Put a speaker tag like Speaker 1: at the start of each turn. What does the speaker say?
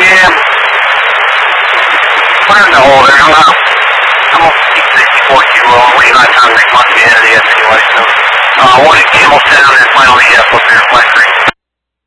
Speaker 1: Yeah. We're in the hole there. I'm gonna keep 64 kilo. We ain't got time to make much of the end of the anyway, so I want to camel sound and final EF up here.